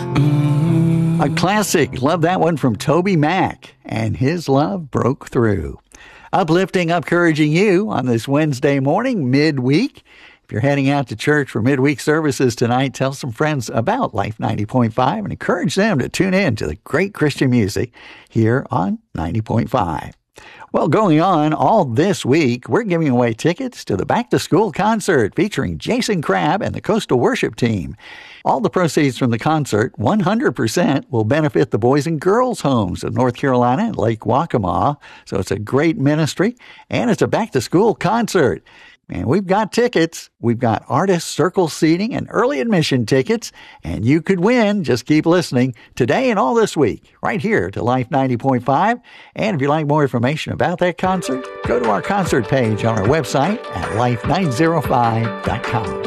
A classic. Love that one from Toby Mac. And His Love Broke Through. Uplifting, encouraging you on this Wednesday morning, midweek. If you're heading out to church for midweek services tonight, tell some friends about Life 90.5 and encourage them to tune in to the great Christian music here on 90.5. Well, going on all this week, we're giving away tickets to the Back to School concert featuring Jason Crabb and the Coastal Worship Team. All the proceeds from the concert, 100%, will benefit the Boys and Girls Homes of North Carolina and Lake Waccamaw. So it's a great ministry, and it's a Back to School concert. And we've got tickets. We've got artist circle seating and early admission tickets. And you could win. Just keep listening today and all this week right here to Life 90.5. And if you'd like more information about that concert, go to our concert page on our website at life905.com.